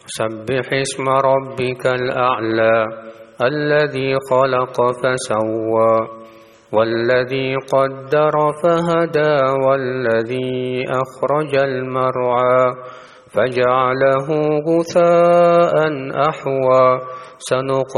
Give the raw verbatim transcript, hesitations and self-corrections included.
سبح اسم ربك الأعلى الذي خلق فسوى والذي قدر فهدى والذي أخرج المرعى فجعله غثاء أحوى سنقرئك